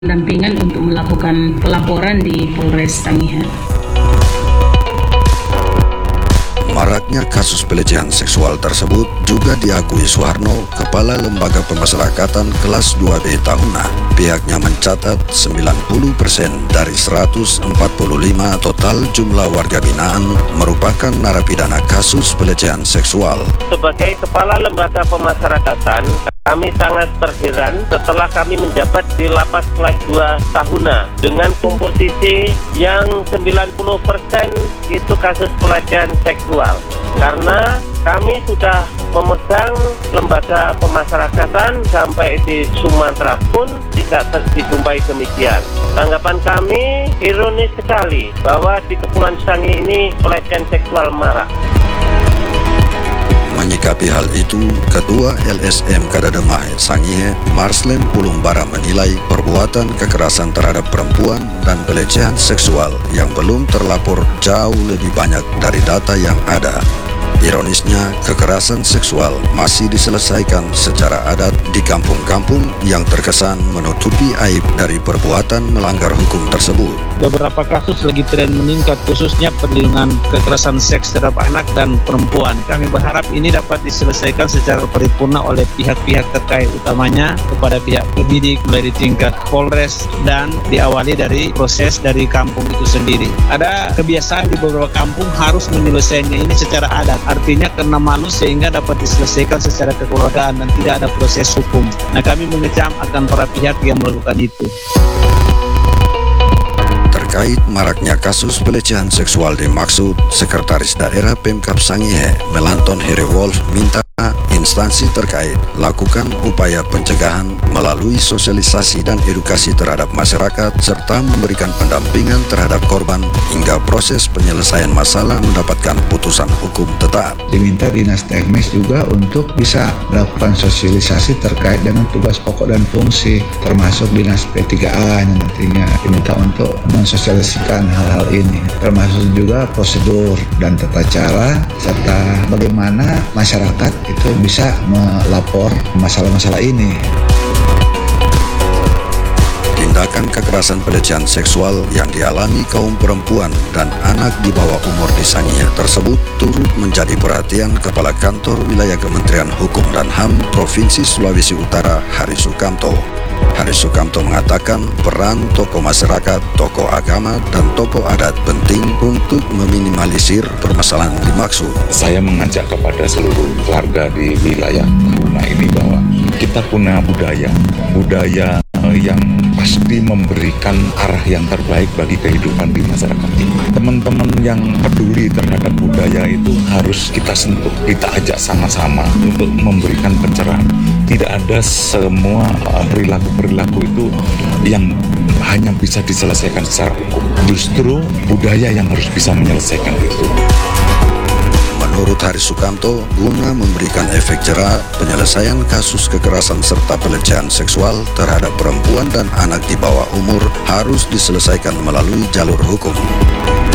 pendampingan untuk melakukan pelaporan di Polres Sangihe. Maraknya kasus pelecehan seksual tersebut juga diakui Suharno, Kepala Lembaga Pemasyarakatan kelas 2B Tahuna. Pihaknya mencatat 90% dari 145 total jumlah warga binaan merupakan narapidana kasus pelecehan seksual. Sebagai Kepala Lembaga Pemasyarakatan, kami sangat terheran setelah kami menjabat di Lapas Kelas 2 Tahuna dengan komposisi yang 90% itu kasus pelecehan seksual. Karena kami sudah memegang lembaga pemasyarakatan sampai di Sumatera pun tidak dijumpai demikian. Tanggapan kami ironis sekali bahwa di Kepulauan Sangihe ini pelecehan seksual marak. Menyikapi hal itu, Ketua LSM Kadademah Sangihe, Marslem Pulumbara menilai perbuatan kekerasan terhadap perempuan dan pelecehan seksual yang belum terlapor jauh lebih banyak dari data yang ada. Ironisnya, kekerasan seksual masih diselesaikan secara adat di kampung-kampung yang terkesan menutupi aib dari perbuatan melanggar hukum tersebut. Beberapa kasus lagi tren meningkat, khususnya perlindungan kekerasan seks terhadap anak dan perempuan. Kami berharap ini dapat diselesaikan secara paripurna oleh pihak-pihak terkait, utamanya kepada pihak pendidik mulai di tingkat Polres dan diawali dari proses dari kampung itu sendiri. Ada kebiasaan di beberapa kampung harus menyelesaikannya ini secara adat, artinya karena malu sehingga dapat diselesaikan secara kekeluargaan dan tidak ada proses hukum. Nah, kami mengecam akan para pihak yang melakukan itu. Terkait maraknya kasus pelecehan seksual dimaksud, Sekretaris Daerah Pemkab Sangihe, Melanton Heriwolf, minta instansi terkait lakukan upaya pencegahan melalui sosialisasi dan edukasi terhadap masyarakat serta memberikan pendampingan terhadap korban hingga proses penyelesaian masalah mendapatkan putusan hukum tetap. Diminta Dinas Teknis juga untuk bisa melakukan sosialisasi terkait dengan tugas pokok dan fungsi, termasuk Dinas P3A yang nantinya diminta untuk mensosialisasikan hal-hal ini, termasuk juga prosedur dan tata cara serta bagaimana masyarakat itu bisa melapor masalah-masalah ini. Tindakan kekerasan pelecehan seksual yang dialami kaum perempuan dan anak di bawah umur di Sangihe tersebut turut menjadi perhatian Kepala Kantor Wilayah Kementerian Hukum dan HAM Provinsi Sulawesi Utara, Hari Sukamto. Hari Sukamto mengatakan peran tokoh masyarakat, tokoh agama, dan tokoh adat penting untuk meminimalisir permasalahan dimaksud. Saya mengajak kepada seluruh warga di wilayah Tahuna ini bahwa kita punya budaya yang pasti memberikan arah yang terbaik bagi kehidupan di masyarakat ini. Teman-teman yang peduli terhadap budaya itu harus kita sentuh, kita ajak sama-sama untuk memberikan pencerahan. Tidak ada semua perilaku-perilaku itu yang hanya bisa diselesaikan secara hukum. Justru budaya yang harus bisa menyelesaikan itu. Menurut Hari Sukamto, guna memberikan efek jera, penyelesaian kasus kekerasan serta pelecehan seksual terhadap perempuan dan anak di bawah umur harus diselesaikan melalui jalur hukum.